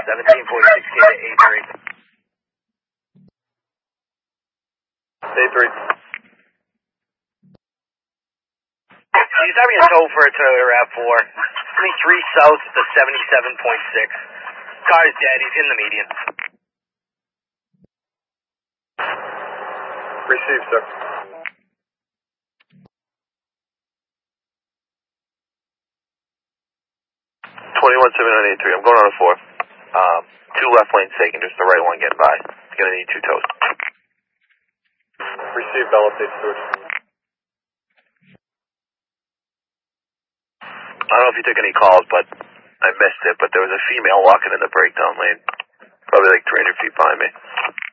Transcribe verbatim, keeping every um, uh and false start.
seventeen forty-six K to eight three. eight three. He's having a tow for a Toyota RAV four. twenty-three south to seventy-seven point six. Car is dead. He's in the median. Receive, sir. twenty-one seven nine eight three. I'm going on a four. Um, two left lanes taken, just the right one getting by. It's going to need two tows. Receive, Bell update Stewart. I don't know if you took any calls, but I missed it, but there was a female walking in the breakdown lane. Probably like three hundred feet behind me.